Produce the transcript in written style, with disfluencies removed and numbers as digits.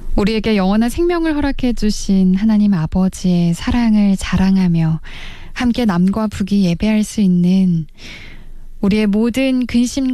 우리에게 영원한 생명을 허락해 주신 하나님 아버지의 사랑을 자랑하며 함께 남과 북이 예배할 수 있는 우리의 모든 근심